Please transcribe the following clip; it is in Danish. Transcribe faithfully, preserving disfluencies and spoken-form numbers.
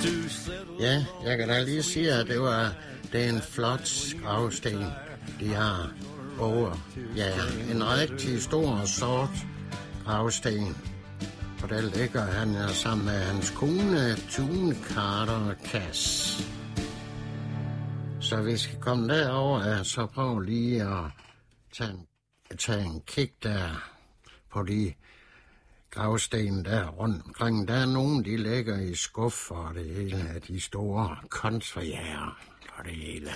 Ja, jeg kan da lige sige, at det var det er en flot gravsten, de har over. Ja, en rigtig stor sort gravsten. Og der ligger han ja, sammen med hans kone, Tune Carter Cass. Så vi skal komme derover, ja, så prøv lige at tage en, tage en kig der på de gravsten der rundt omkring. Der er nogen, de ligger i skuffer og det hele af de store kontrajærer og det hele.